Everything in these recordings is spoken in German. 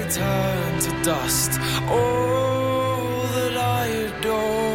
turn to dust. All that I adore.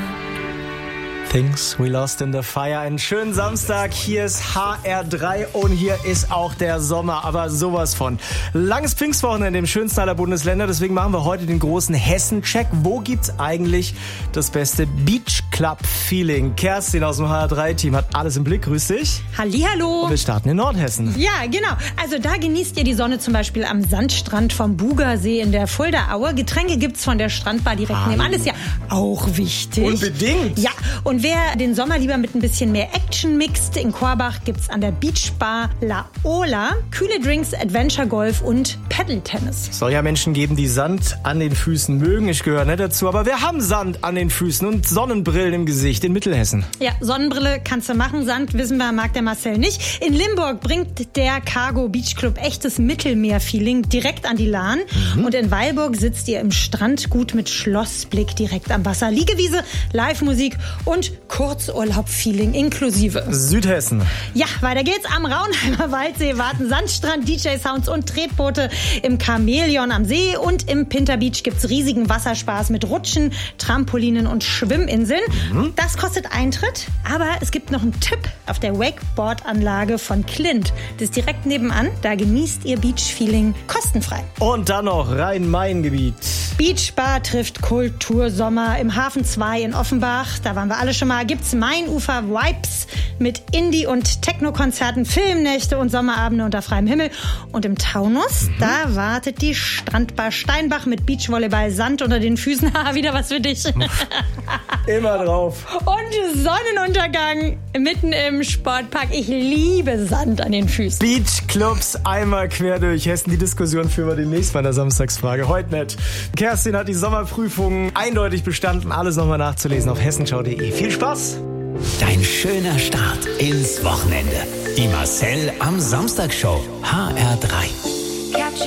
Things we lost in the fire. Einen schönen Samstag. Hier ist HR3 und hier ist auch der Sommer, aber sowas von. Langes Pfingstwochenende im schönsten aller Bundesländer. Deswegen machen wir heute den großen Hessen-Check. Wo gibt's eigentlich das beste Beach-Club-Feeling? Kerstin aus dem HR3-Team hat alles im Blick. Grüß dich. Hallihallo. Und wir starten in Nordhessen. Ja, genau. Also da genießt ihr die Sonne zum Beispiel am Sandstrand vom Bugersee in der Fuldaaue. Getränke gibt's von der Strandbar direkt nebenan. Ist ja auch wichtig. Unbedingt. Ja, und wer den Sommer lieber mit ein bisschen mehr Action mixt, in Korbach gibt's an der Beachbar La Ola kühle Drinks, Adventure Golf und Paddle-Tennis. Es soll ja Menschen geben, die Sand an den Füßen mögen. Ich gehöre nicht dazu, aber wir haben Sand an den Füßen und Sonnenbrillen im Gesicht in Mittelhessen. Ja, Sonnenbrille kannst du machen, Sand, wissen wir, mag der Marcel nicht. In Limburg bringt der Cargo Beach Club echtes Mittelmeer-Feeling direkt an die Lahn. Und in Weilburg sitzt ihr im Strandgut mit Schlossblick direkt am Wasser. Liegewiese, Live-Musik und Kurzurlaub-Feeling inklusive. Südhessen. Ja, weiter geht's. Am Raunheimer Waldsee warten Sandstrand, DJ-Sounds und Tretboote im Chamäleon am See. Und im Pinter Beach gibt's riesigen Wasserspaß mit Rutschen, Trampolinen und Schwimminseln. Das kostet Eintritt, aber es gibt noch einen Tipp auf der Wakeboard-Anlage von Clint. Das ist direkt nebenan. Da genießt ihr Beach-Feeling kostenfrei. Und dann noch Rhein-Main-Gebiet. Beachbar trifft Kultursommer im Hafen 2 in Offenbach. Da waren wir alle schon mal. Gibt's Mainufer-Vibes mit Indie- und Techno-Konzerten, Filmnächte und Sommerabende unter freiem Himmel. Und im Taunus, da wartet die Strandbar Steinbach mit Beachvolleyball, Sand unter den Füßen. Wieder was für dich. Immer drauf. Und Sonnenuntergang mitten im Sportpark. Ich liebe Sand an den Füßen. Beachclubs einmal quer durch Hessen. Die Diskussion führen wir demnächst bei der Samstagsfrage. Heute nicht. Kerstin hat die Sommerprüfungen eindeutig bestanden. Alles nochmal nachzulesen auf hessenschau.de. Viel Spaß! Dein schöner Start ins Wochenende. Die Marcel am Samstag Show. HR3. Capture